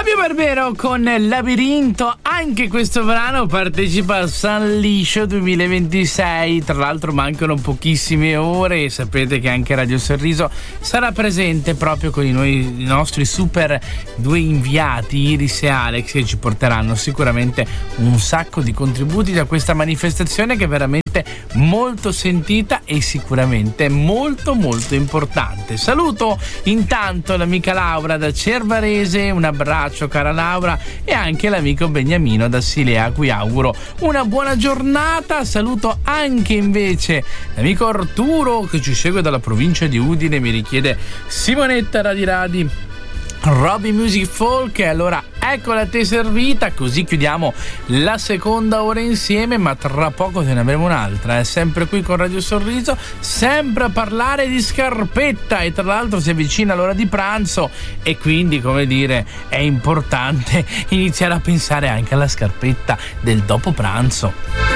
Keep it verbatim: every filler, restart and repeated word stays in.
Fabio Barbero con Labirinto. Anche questo brano partecipa al San Liscio duemilaventisei. Tra l'altro mancano pochissime ore e sapete che anche Radio Sorriso sarà presente proprio con i, noi, i nostri super due inviati, Iris e Alex, che ci porteranno sicuramente un sacco di contributi da questa manifestazione che è veramente molto sentita e sicuramente molto molto importante. Saluto intanto l'amica Laura da Cervarese, un abbraccio cara Laura, e anche l'amico Beniamino da Silea, a cui auguro una buona giornata. Saluto anche invece l'amico Arturo che ci segue dalla provincia di Udine, mi richiede Simonetta Radi Radi Robbie Music Folk, e allora eccola a te servita, così chiudiamo la seconda ora insieme, ma tra poco te ne avremo un'altra, è sempre qui con Radio Sorriso, sempre a parlare di scarpetta, e tra l'altro si avvicina l'ora di pranzo e quindi, come dire, è importante iniziare a pensare anche alla scarpetta del dopo pranzo.